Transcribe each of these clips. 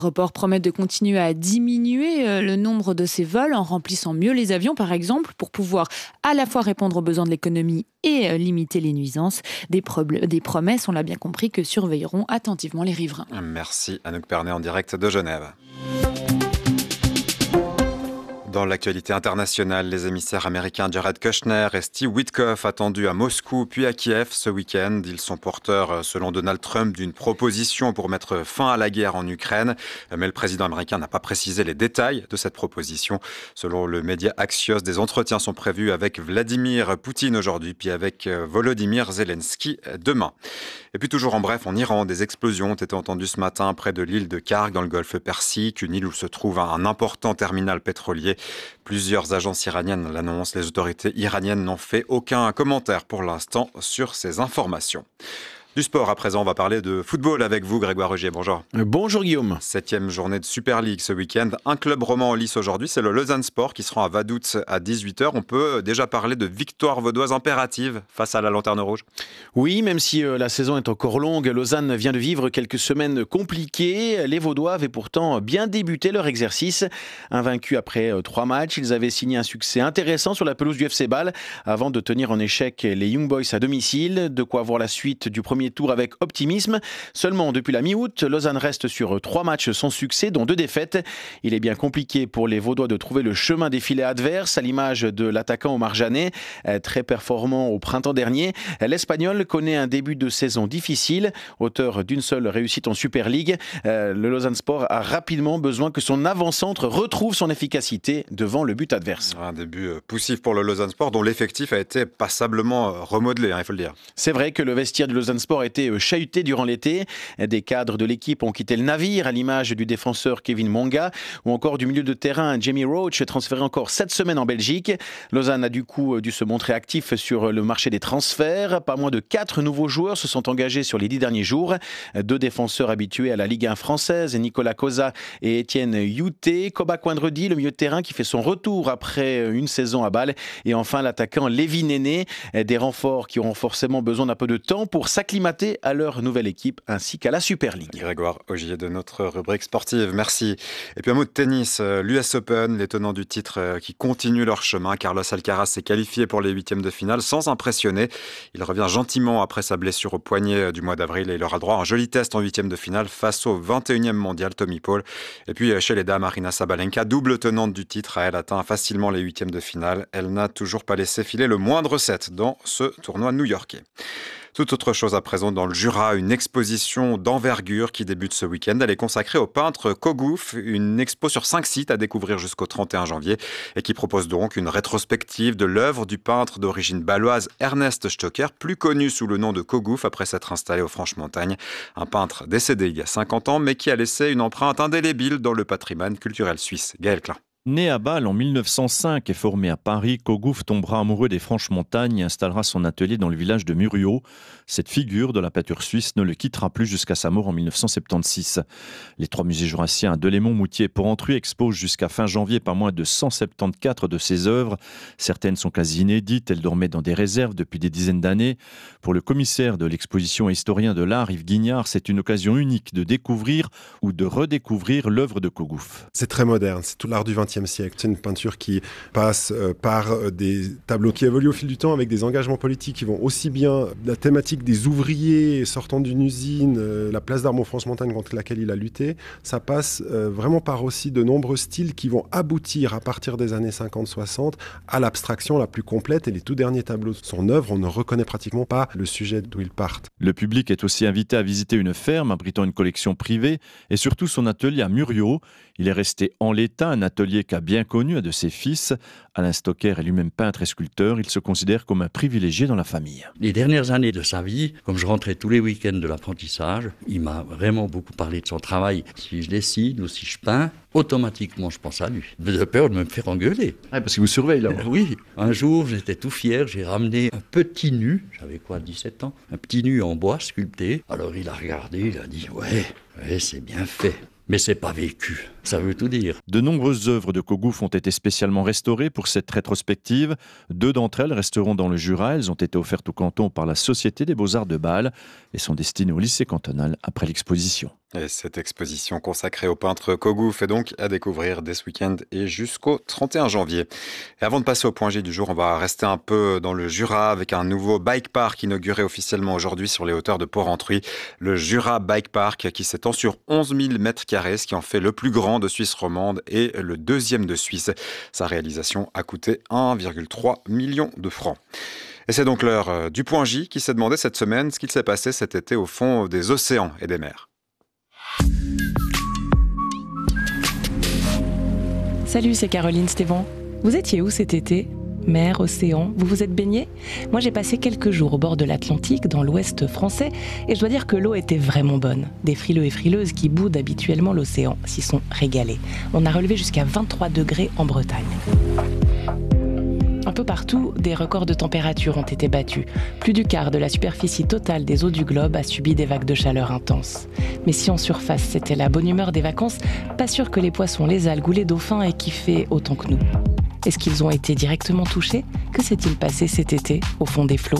Aéroports promettent de continuer à diminuer le nombre de ces vols en remplissant mieux les avions, par exemple, pour pouvoir à la fois répondre aux besoins de l'économie et limiter les nuisances. Des promesses, on l'a bien compris, que surveilleront attentivement les riverains. Merci Anouk Pernet en direct de Genève. Dans l'actualité internationale, les émissaires américains Jared Kushner et Steve Witkoff attendus à Moscou puis à Kiev ce week-end. Ils sont porteurs, selon Donald Trump, d'une proposition pour mettre fin à la guerre en Ukraine. Mais le président américain n'a pas précisé les détails de cette proposition. Selon le média Axios, des entretiens sont prévus avec Vladimir Poutine aujourd'hui, puis avec Volodymyr Zelensky demain. Et puis toujours en bref, en Iran, des explosions ont été entendues ce matin près de l'île de Karg dans le golfe Persique, une île où se trouve un important terminal pétrolier. Plusieurs agences iraniennes l'annoncent. Les autorités iraniennes n'ont fait aucun commentaire pour l'instant sur ces informations. Du sport, à présent, on va parler de football avec vous, Grégoire Rogier. Bonjour. Bonjour Guillaume. 7e journée de Super League ce week-end. Un club roman en lice aujourd'hui, c'est le Lausanne Sport qui se rend à Vaduz à 18h. On peut déjà parler de victoire vaudoise impérative face à la Lanterne Rouge. Oui, même si la saison est encore longue, Lausanne vient de vivre quelques semaines compliquées. Les Vaudois avaient pourtant bien débuté leur exercice. Invaincus après 3 matchs, ils avaient signé un succès intéressant sur la pelouse du FC Bâle avant de tenir en échec les Young Boys à domicile. De quoi voir la suite du premier tour avec optimisme. Seulement, depuis la mi-août, Lausanne reste sur 3 matchs sans succès, dont 2 défaites. Il est bien compliqué pour les Vaudois de trouver le chemin des filets adverses, à l'image de l'attaquant Omar Janet, très performant au printemps dernier. L'Espagnol connaît un début de saison difficile, auteur d'une seule réussite en Super League. Le Lausanne Sport a rapidement besoin que son avant-centre retrouve son efficacité devant le but adverse. Un début poussif pour le Lausanne Sport, dont l'effectif a été passablement remodelé, il faut le dire. C'est vrai que le vestiaire du Lausanne Sport a été chahuté durant l'été. Des cadres de l'équipe ont quitté le navire, à l'image du défenseur Kevin Monga ou encore du milieu de terrain Jamie Roach, transféré encore cette semaine en Belgique. Lausanne a du coup dû se montrer actif sur le marché des transferts. Pas moins de 4 nouveaux joueurs se sont engagés sur les 10 derniers jours. 2 défenseurs habitués à la Ligue 1 française, Nicolas Cosa et Étienne Youté. Koba Coindredi, le milieu de terrain qui fait son retour après une saison à Bâle. Et enfin l'attaquant Lévi Néné. Des renforts qui auront forcément besoin d'un peu de temps pour s'acclimater à leur nouvelle équipe ainsi qu'à la Super League. Grégoire Augier de notre rubrique sportive, merci. Et puis un mot de tennis, l'US Open, les tenants du titre qui continuent leur chemin. Carlos Alcaraz s'est qualifié pour les 8e de finale sans impressionner. Il revient gentiment après sa blessure au poignet du mois d'avril et il aura droit à un joli test en 8e de finale face au 21e mondial Tommy Paul. Et puis chez les dames, Aryna Sabalenka, double tenante du titre, elle atteint facilement les 8e de finale. Elle n'a toujours pas laissé filer le moindre set dans ce tournoi new-yorkais. Tout autre chose à présent dans le Jura, une exposition d'envergure qui débute ce week-end. Elle est consacrée au peintre Kogouf, une expo sur 5 sites à découvrir jusqu'au 31 janvier et qui propose donc une rétrospective de l'œuvre du peintre d'origine bâloise Ernest Stocker, plus connu sous le nom de Kogouf après s'être installé aux Franches-Montagnes. Un peintre décédé il y a 50 ans mais qui a laissé une empreinte indélébile dans le patrimoine culturel suisse. Gaël Klein. Né à Bâle en 1905 et formé à Paris, Kogouf tombera amoureux des Franches-Montagnes et installera son atelier dans le village de Muriot. Cette figure de la peinture suisse ne le quittera plus jusqu'à sa mort en 1976. Les 3 musées jurassiens à Delémont, Moutier et Porrentruy exposent jusqu'à fin janvier pas moins de 174 de ses œuvres. Certaines sont quasi inédites, elles dormaient dans des réserves depuis des dizaines d'années. Pour le commissaire de l'exposition et historien de l'art, Yves Guignard, c'est une occasion unique de découvrir ou de redécouvrir l'œuvre de Kogouf. C'est très moderne, c'est tout l'art du XXe siècle. C'est une peinture qui passe par des tableaux qui évoluent au fil du temps avec des engagements politiques qui vont aussi bien la thématique des ouvriers sortant d'une usine, la place d'armes aux Franches-Montagnes contre laquelle il a lutté. Ça passe vraiment par aussi de nombreux styles qui vont aboutir à partir des années 50-60 à l'abstraction la plus complète. Et les tout derniers tableaux de son œuvre, on ne reconnaît pratiquement pas le sujet d'où ils partent. Le public est aussi invité à visiter une ferme abritant une collection privée et surtout son atelier à Muriot. Il est resté en l'état, un atelier qu'a bien connu un de ses fils. Alain Stocker est lui-même peintre et sculpteur. Il se considère comme un privilégié dans la famille. Les dernières années de sa vie, comme je rentrais tous les week-ends de l'apprentissage, il m'a vraiment beaucoup parlé de son travail. Si je dessine ou si je peins, automatiquement je pense à lui. De peur de me faire engueuler. Ah, parce qu'il vous surveille là. Oui. Un jour, j'étais tout fier, j'ai ramené un petit nu, j'avais 17 ans, un petit nu en bois sculpté. Alors il a regardé, il a dit « Ouais, c'est bien fait, mais c'est pas vécu ». Ça veut tout dire. De nombreuses œuvres de Kogouf ont été spécialement restaurées pour cette rétrospective. 2 d'entre elles resteront dans le Jura. Elles ont été offertes au canton par la Société des Beaux-Arts de Bâle et sont destinées au lycée cantonal après l'exposition. Et cette exposition consacrée au peintre Kogouf est donc à découvrir dès ce week-end et jusqu'au 31 janvier. Et avant de passer au point J du jour, on va rester un peu dans le Jura avec un nouveau bike park inauguré officiellement aujourd'hui sur les hauteurs de Port-Rentruy. Le Jura Bike Park qui s'étend sur 11 000 mètres carrés, ce qui en fait le plus grand de Suisse romande et le deuxième de Suisse. Sa réalisation a coûté 1,3 million de francs. Et c'est donc l'heure du point J qui s'est demandé cette semaine ce qu'il s'est passé cet été au fond des océans et des mers. Salut, c'est Caroline Stévan. Vous étiez où cet été ? Mer, océan, vous vous êtes baigné ? Moi, j'ai passé quelques jours au bord de l'Atlantique, dans l'ouest français, et je dois dire que l'eau était vraiment bonne. Des frileux et frileuses qui boudent habituellement l'océan s'y sont régalés. On a relevé jusqu'à 23 degrés en Bretagne. Un peu partout, des records de température ont été battus. Plus du quart de la superficie totale des eaux du globe a subi des vagues de chaleur intenses. Mais si en surface c'était la bonne humeur des vacances, pas sûr que les poissons, les algues ou les dauphins aient kiffé autant que nous. Est-ce qu'ils ont été directement touchés ? Que s'est-il passé cet été au fond des flots ?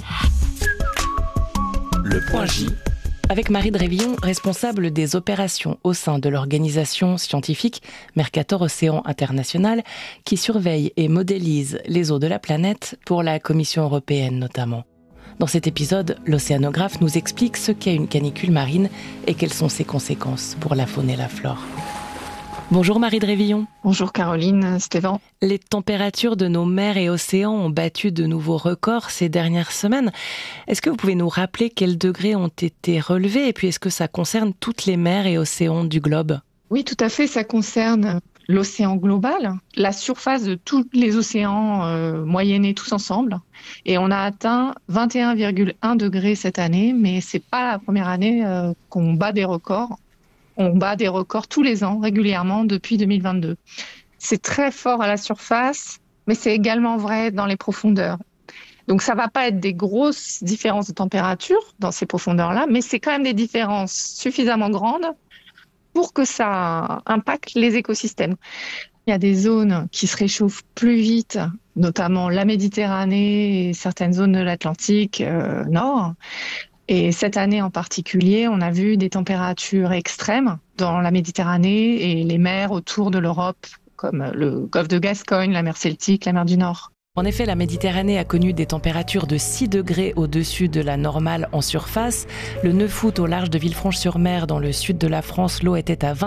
Le point J. Avec Marie Drévillon, responsable des opérations au sein de l'organisation scientifique Mercator Océan International, qui surveille et modélise les eaux de la planète pour la Commission européenne notamment. Dans cet épisode, l'océanographe nous explique ce qu'est une canicule marine et quelles sont ses conséquences pour la faune et la flore. Bonjour Marie Drévillon. Bonjour Caroline Stévan. Les températures de nos mers et océans ont battu de nouveaux records ces dernières semaines. Est-ce que vous pouvez nous rappeler quels degrés ont été relevés et puis est-ce que ça concerne toutes les mers et océans du globe ? Oui, tout à fait, ça concerne l'océan global, la surface de tous les océans moyennés tous ensemble. Et on a atteint 21,1 degrés cette année, mais c'est pas la première année qu'on bat des records. On bat des records tous les ans, régulièrement, depuis 2022. C'est très fort à la surface, mais c'est également vrai dans les profondeurs. Donc ça va pas être des grosses différences de température dans ces profondeurs-là, mais c'est quand même des différences suffisamment grandes pour que ça impacte les écosystèmes. Il y a des zones qui se réchauffent plus vite, notamment la Méditerranée et certaines zones de l'Atlantique nord. Et cette année en particulier, on a vu des températures extrêmes dans la Méditerranée et les mers autour de l'Europe, comme le golfe de Gascogne, la mer Celtique, la mer du Nord. En effet, la Méditerranée a connu des températures de 6 degrés au-dessus de la normale en surface. Le 9 août, au large de Villefranche-sur-Mer, dans le sud de la France, l'eau était à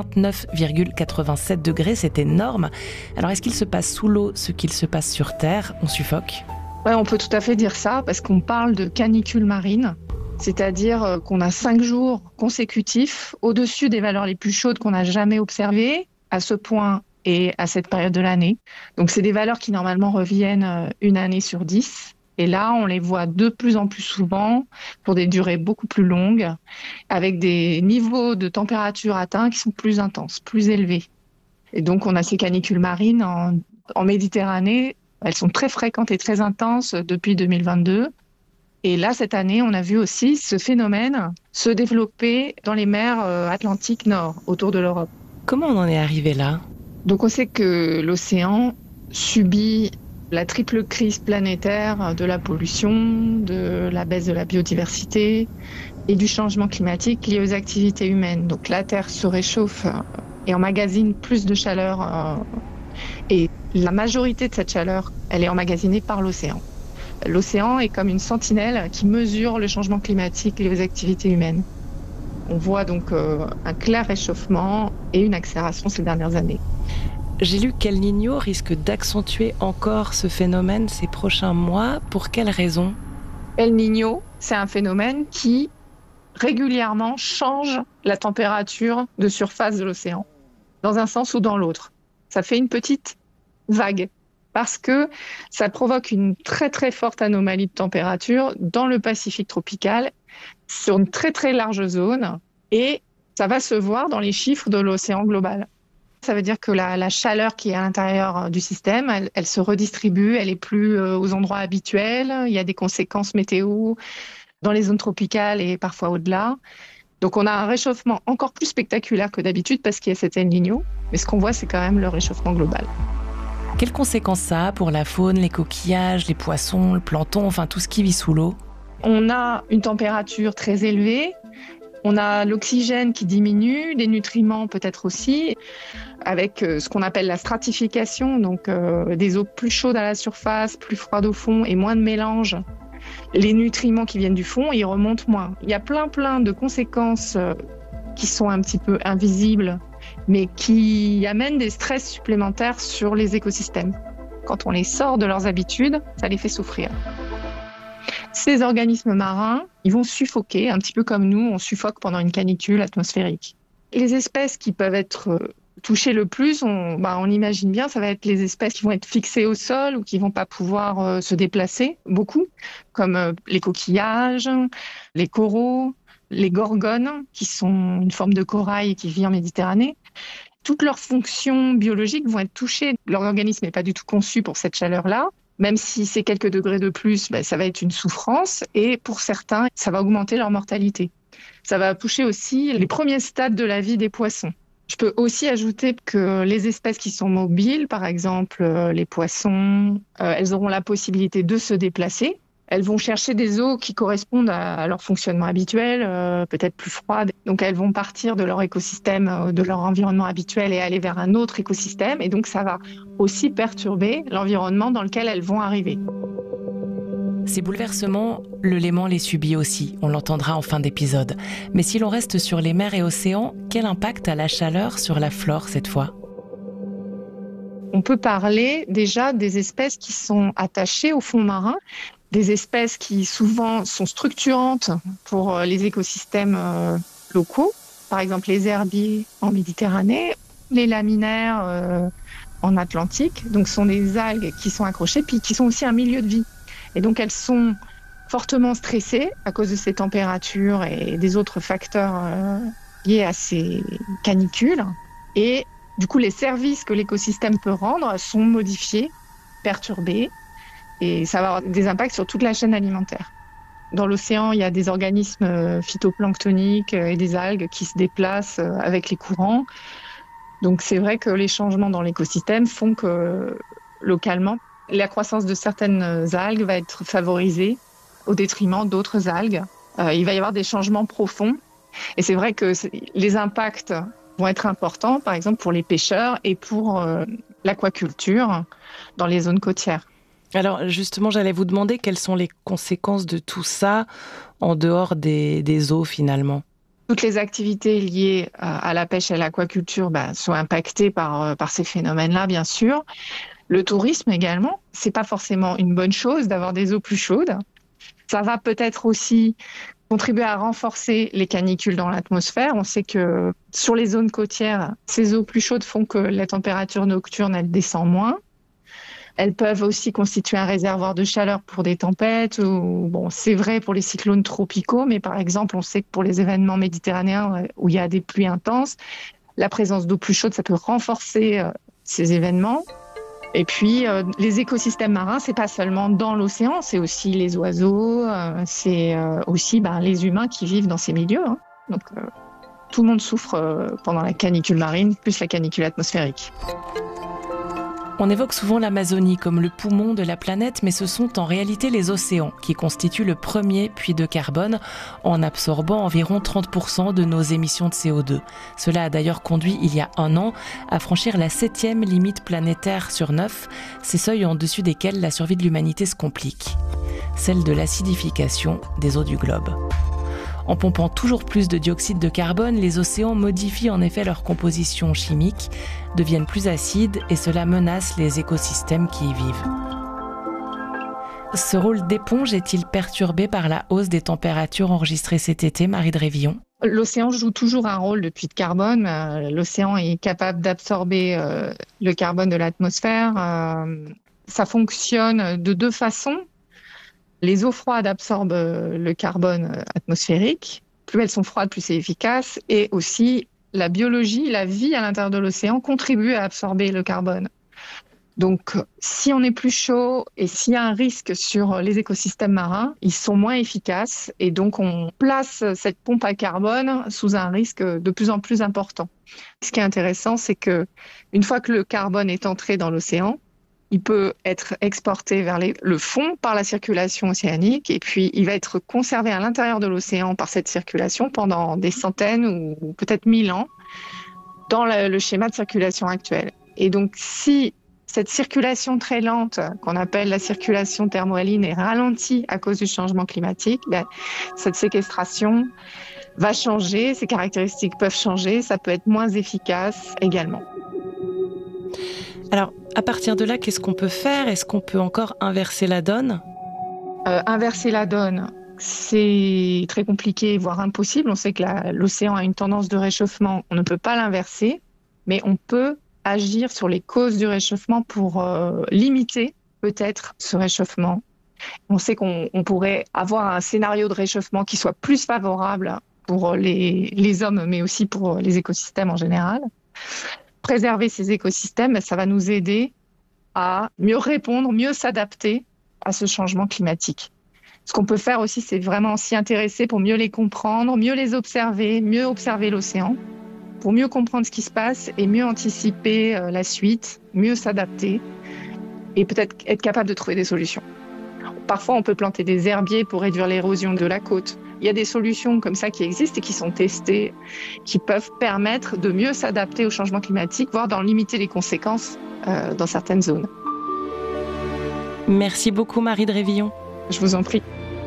29,87 degrés. C'est énorme. Alors, est-ce qu'il se passe sous l'eau ce qu'il se passe sur Terre ? On suffoque ? Ouais, on peut tout à fait dire ça, parce qu'on parle de canicule marine. C'est-à-dire qu'on a 5 jours consécutifs au-dessus des valeurs les plus chaudes qu'on n'a jamais observées à ce point et à cette période de l'année. Donc c'est des valeurs qui normalement reviennent une année sur 10. Et là, on les voit de plus en plus souvent pour des durées beaucoup plus longues, avec des niveaux de température atteints qui sont plus intenses, plus élevés. Et donc on a ces canicules marines en Méditerranée. Elles sont très fréquentes et très intenses depuis 2022. Et là, cette année, on a vu aussi ce phénomène se développer dans les mers Atlantiques Nord, autour de l'Europe. Comment on en est arrivé là ? Donc on sait que l'océan subit la triple crise planétaire de la pollution, de la baisse de la biodiversité et du changement climatique lié aux activités humaines. Donc la Terre se réchauffe et emmagasine plus de chaleur. Et la majorité de cette chaleur, elle est emmagasinée par l'océan. L'océan est comme une sentinelle qui mesure le changement climatique lié aux activités humaines. On voit donc un clair réchauffement et une accélération ces dernières années. J'ai lu qu'El Niño risque d'accentuer encore ce phénomène ces prochains mois. Pour quelles raisons ? El Niño, c'est un phénomène qui régulièrement change la température de surface de l'océan, dans un sens ou dans l'autre. Ça fait une petite vague, parce que ça provoque une très très forte anomalie de température dans le Pacifique tropical, sur une très très large zone, et ça va se voir dans les chiffres de l'océan global. Ça veut dire que la chaleur qui est à l'intérieur du système, elle se redistribue, elle est plus aux endroits habituels, il y a des conséquences météo dans les zones tropicales et parfois au-delà. Donc on a un réchauffement encore plus spectaculaire que d'habitude parce qu'il y a cet El Niño. Mais ce qu'on voit, c'est quand même le réchauffement global. Quelles conséquences ça a pour la faune, les coquillages, les poissons, le plancton, enfin tout ce qui vit sous l'eau ? On a une température très élevée. On a l'oxygène qui diminue, des nutriments peut-être aussi, avec ce qu'on appelle la stratification, donc des eaux plus chaudes à la surface, plus froides au fond et moins de mélange. Les nutriments qui viennent du fond, ils remontent moins. Il y a plein de conséquences qui sont un petit peu invisibles, mais qui amènent des stress supplémentaires sur les écosystèmes. Quand on les sort de leurs habitudes, ça les fait souffrir. Ces organismes marins, ils vont suffoquer, un petit peu comme nous, on suffoque pendant une canicule atmosphérique. Les espèces qui peuvent être touchées le plus, on imagine bien, ça va être les espèces qui vont être fixées au sol ou qui vont pas pouvoir se déplacer beaucoup, comme les coquillages, les coraux, les gorgones, qui sont une forme de corail qui vit en Méditerranée. Toutes leurs fonctions biologiques vont être touchées. Leur organisme n'est pas du tout conçu pour cette chaleur-là. Même si c'est quelques degrés de plus, ça va être une souffrance et pour certains, ça va augmenter leur mortalité. Ça va toucher aussi les premiers stades de la vie des poissons. Je peux aussi ajouter que les espèces qui sont mobiles, par exemple les poissons, elles auront la possibilité de se déplacer. Elles vont chercher des eaux qui correspondent à leur fonctionnement habituel, peut-être plus froides. Donc elles vont partir de leur écosystème, de leur environnement habituel et aller vers un autre écosystème. Et donc ça va aussi perturber l'environnement dans lequel elles vont arriver. Ces bouleversements, le Léman les subit aussi, on l'entendra en fin d'épisode. Mais si l'on reste sur les mers et océans, quel impact a la chaleur sur la flore cette fois ? On peut parler déjà des espèces qui sont attachées au fond marin, des espèces qui souvent sont structurantes pour les écosystèmes locaux, par exemple les herbiers en Méditerranée, les laminaires en Atlantique. Donc ce sont des algues qui sont accrochées puis qui sont aussi un milieu de vie. Et donc elles sont fortement stressées à cause de ces températures et des autres facteurs liés à ces canicules. Et du coup, les services que l'écosystème peut rendre sont modifiés, perturbés. Et ça va avoir des impacts sur toute la chaîne alimentaire. Dans l'océan, il y a des organismes phytoplanctoniques et des algues qui se déplacent avec les courants. Donc c'est vrai que les changements dans l'écosystème font que localement, la croissance de certaines algues va être favorisée au détriment d'autres algues. Il va y avoir des changements profonds. Et c'est vrai que les impacts vont être importants, par exemple pour les pêcheurs et pour l'aquaculture dans les zones côtières. Alors justement, j'allais vous demander quelles sont les conséquences de tout ça en dehors des eaux finalement. Toutes les activités liées à la pêche et à l'aquaculture sont impactées par ces phénomènes-là, bien sûr. Le tourisme également, c'est pas forcément une bonne chose d'avoir des eaux plus chaudes. Ça va peut-être aussi contribuer à renforcer les canicules dans l'atmosphère. On sait que sur les zones côtières, ces eaux plus chaudes font que la température nocturne, elle descend moins. Elles peuvent aussi constituer un réservoir de chaleur pour des tempêtes. C'est vrai pour les cyclones tropicaux, mais par exemple, on sait que pour les événements méditerranéens où il y a des pluies intenses, la présence d'eau plus chaude, ça peut renforcer ces événements. Et puis, les écosystèmes marins, c'est pas seulement dans l'océan, c'est aussi les oiseaux, c'est aussi les humains qui vivent dans ces milieux. Hein. Donc, tout le monde souffre pendant la canicule marine, plus la canicule atmosphérique. On évoque souvent l'Amazonie comme le poumon de la planète, mais ce sont en réalité les océans qui constituent le premier puits de carbone en absorbant environ 30% de nos émissions de CO2. Cela a d'ailleurs conduit il y a 1 an à franchir la 7e limite planétaire sur 9, ces seuils en dessus desquels la survie de l'humanité se complique. Celle de l'acidification des eaux du globe. En pompant toujours plus de dioxyde de carbone, les océans modifient en effet leur composition chimique, deviennent plus acides et cela menace les écosystèmes qui y vivent. Ce rôle d'éponge est-il perturbé par la hausse des températures enregistrées cet été, Marie Drévillon ? L'océan joue toujours un rôle de puits de carbone. L'océan est capable d'absorber le carbone de l'atmosphère. Ça fonctionne de 2 façons. Les eaux froides absorbent le carbone atmosphérique. Plus elles sont froides, plus c'est efficace. Et aussi, la biologie, la vie à l'intérieur de l'océan contribue à absorber le carbone. Donc, si on est plus chaud et s'il y a un risque sur les écosystèmes marins, ils sont moins efficaces et donc on place cette pompe à carbone sous un risque de plus en plus important. Ce qui est intéressant, c'est que une fois que le carbone est entré dans l'océan, il peut être exporté vers le fond par la circulation océanique et puis il va être conservé à l'intérieur de l'océan par cette circulation pendant des centaines ou peut-être 1000 ans dans le schéma de circulation actuel. Et donc, si cette circulation très lente, qu'on appelle la circulation thermohaline, est ralentie à cause du changement climatique, cette séquestration va changer, ses caractéristiques peuvent changer, ça peut être moins efficace également. Alors, à partir de là, qu'est-ce qu'on peut faire ? Est-ce qu'on peut encore inverser la donne ? Inverser la donne, c'est très compliqué, voire impossible. On sait que l'océan a une tendance de réchauffement, on ne peut pas l'inverser, mais on peut agir sur les causes du réchauffement pour limiter peut-être ce réchauffement. On sait qu'on pourrait avoir un scénario de réchauffement qui soit plus favorable pour les hommes, mais aussi pour les écosystèmes en général. Préserver ces écosystèmes, ça va nous aider à mieux répondre, mieux s'adapter à ce changement climatique. Ce qu'on peut faire aussi, c'est vraiment s'y intéresser pour mieux les comprendre, mieux les observer, mieux observer l'océan, pour mieux comprendre ce qui se passe et mieux anticiper la suite, mieux s'adapter et peut-être être capable de trouver des solutions. Parfois, on peut planter des herbiers pour réduire l'érosion de la côte. Il y a des solutions comme ça qui existent et qui sont testées, qui peuvent permettre de mieux s'adapter au changement climatique, voire d'en limiter les conséquences dans certaines zones. Merci beaucoup Marie Drévillon. Je vous en prie.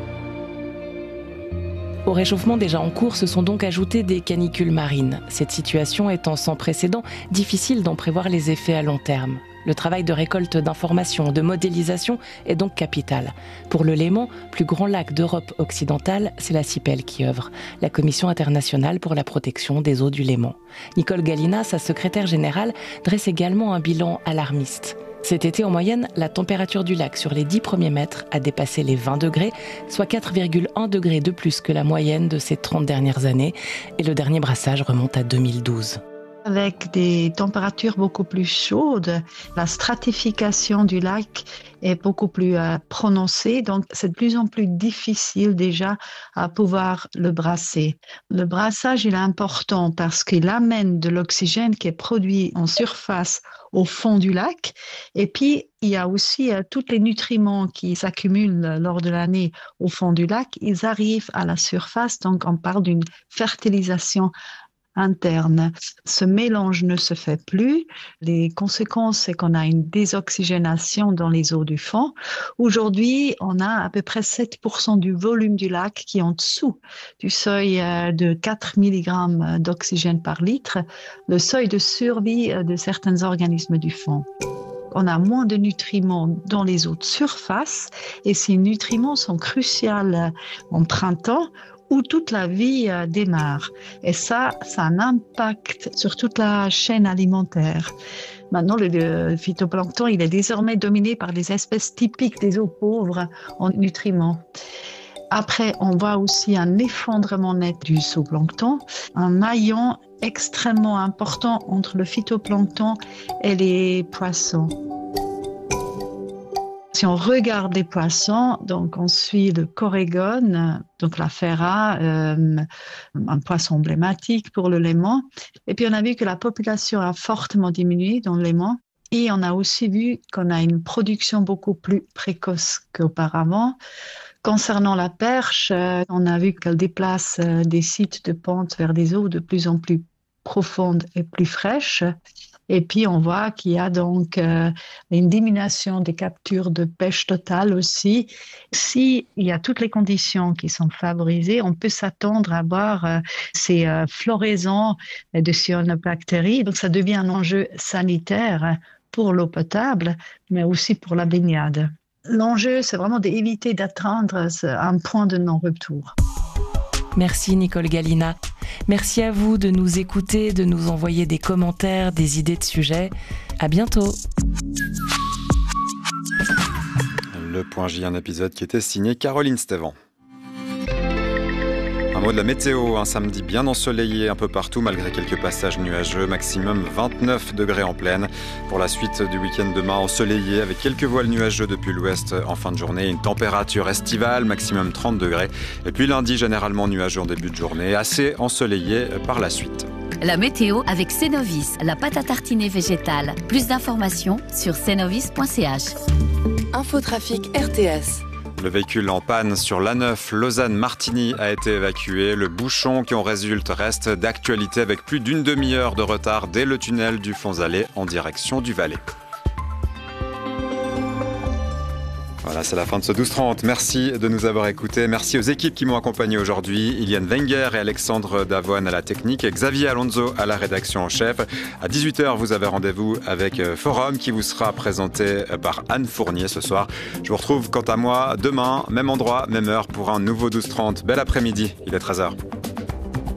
Au réchauffement déjà en cours se sont donc ajoutées des canicules marines. Cette situation étant sans précédent, difficile d'en prévoir les effets à long terme. Le travail de récolte d'informations, de modélisation est donc capital. Pour le Léman, plus grand lac d'Europe occidentale, c'est la CIPEL qui œuvre, la Commission internationale pour la protection des eaux du Léman. Nicole Gallina, sa secrétaire générale, dresse également un bilan alarmiste. Cet été, en moyenne, la température du lac sur les 10 premiers mètres a dépassé les 20 degrés, soit 4,1 degrés de plus que la moyenne de ces 30 dernières années. Et le dernier brassage remonte à 2012. Avec des températures beaucoup plus chaudes, la stratification du lac est beaucoup plus prononcée, donc c'est de plus en plus difficile déjà à pouvoir le brasser. Le brassage, il est important parce qu'il amène de l'oxygène qui est produit en surface au fond du lac, et puis il y a aussi tous les nutriments qui s'accumulent lors de l'année au fond du lac, ils arrivent à la surface, donc on parle d'une fertilisation interne. Ce mélange ne se fait plus. Les conséquences, c'est qu'on a une désoxygénation dans les eaux du fond. Aujourd'hui, on a à peu près 7% du volume du lac qui est en dessous du seuil de 4 mg d'oxygène par litre, le seuil de survie de certains organismes du fond. On a moins de nutriments dans les eaux de surface et ces nutriments sont cruciaux en printemps où toute la vie démarre. Et ça a un impact sur toute la chaîne alimentaire. Maintenant, le phytoplancton, il est désormais dominé par les espèces typiques des eaux pauvres en nutriments. Après, on voit aussi un effondrement net du zooplancton, un maillon extrêmement important entre le phytoplancton et les poissons. Si on regarde les poissons, donc on suit le corégone, donc la ferra, un poisson emblématique pour le Léman. Et puis on a vu que la population a fortement diminué dans le Léman. Et on a aussi vu qu'on a une production beaucoup plus précoce qu'auparavant. Concernant la perche, on a vu qu'elle déplace des sites de ponte vers des eaux de plus en plus profondes et plus fraîches. Et puis, on voit qu'il y a donc une diminution des captures de pêche totale aussi. S'il y a toutes les conditions qui sont favorisées, on peut s'attendre à voir ces floraisons de cyanobactéries. Donc, ça devient un enjeu sanitaire pour l'eau potable, mais aussi pour la baignade. L'enjeu, c'est vraiment d'éviter d'atteindre un point de non-retour. Merci Nicole Gallina. Merci à vous de nous écouter, de nous envoyer des commentaires, des idées de sujets. À bientôt. Le Point J, un épisode qui était signé Caroline Stévan. Un mot de la météo, un samedi bien ensoleillé un peu partout malgré quelques passages nuageux, maximum 29 degrés en pleine. Pour la suite du week-end demain, ensoleillé avec quelques voiles nuageux depuis l'ouest en fin de journée, une température estivale, maximum 30 degrés. Et puis lundi, généralement nuageux en début de journée, assez ensoleillé par la suite. La météo avec Cenovis, la pâte à tartiner végétale. Plus d'informations sur cenovis.ch. Infotrafic RTS. Le véhicule en panne sur l'A9 Lausanne-Martigny a été évacué. Le bouchon qui en résulte reste d'actualité avec plus d'une demi-heure de retard dès le tunnel du Fonzalais en direction du Valais. Voilà, c'est la fin de ce 12h30. Merci de nous avoir écoutés. Merci aux équipes qui m'ont accompagné aujourd'hui. Iliane Wenger et Alexandre Davoine à la technique et Xavier Alonso à la rédaction en chef. À 18h, vous avez rendez-vous avec Forum qui vous sera présenté par Anne Fournier ce soir. Je vous retrouve quant à moi demain, même endroit, même heure pour un nouveau 12h30. Bel après-midi, il est 13h.